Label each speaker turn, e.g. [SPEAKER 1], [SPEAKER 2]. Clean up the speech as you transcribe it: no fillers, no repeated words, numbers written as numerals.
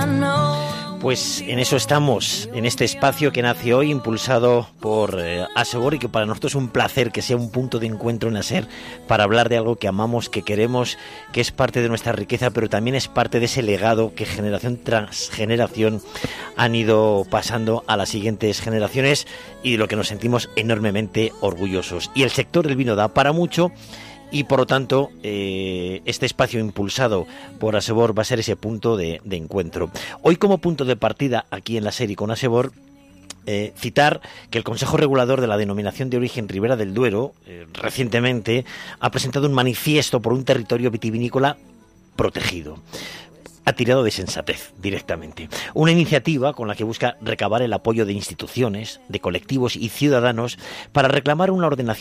[SPEAKER 1] Pues en eso estamos, en este espacio que nace hoy, impulsado por Asebor, y que para nosotros es un placer que sea un punto de encuentro en ASER para hablar de algo que amamos, que queremos, que es parte de nuestra riqueza, pero también es parte de ese legado que generación tras generación han ido pasando a las siguientes generaciones y de lo que nos sentimos enormemente orgullosos. Y el sector del vino da para mucho. Y por lo tanto, este espacio impulsado por Asebor va a ser ese punto de encuentro. Hoy, como punto de partida aquí en la serie con Asebor, citar que el Consejo Regulador de la Denominación de Origen Ribera del Duero recientemente ha presentado un manifiesto por un territorio vitivinícola protegido. Ha tirado de sensatez directamente. Una iniciativa con la que busca recabar el apoyo de instituciones, de colectivos y ciudadanos para reclamar una ordenación